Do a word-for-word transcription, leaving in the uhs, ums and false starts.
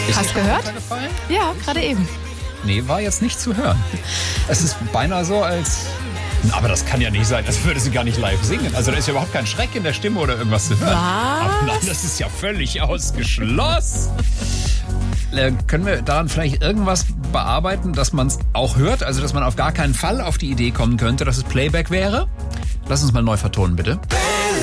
Ist Hast dir schon gehört? runtergefallen? Ja, gerade eben. Nee, war jetzt nicht zu hören. Es ist beinahe so, als... Aber das kann ja nicht sein, das würde sie gar nicht live singen. Also da ist ja überhaupt kein Schreck in der Stimme oder irgendwas zu hören. Was? Aber nein, das ist ja völlig ausgeschlossen. Äh, können wir daran vielleicht irgendwas bearbeiten, dass man es auch hört? Also dass man auf gar keinen Fall auf die Idee kommen könnte, dass es Playback wäre? Lass uns mal neu vertonen, bitte.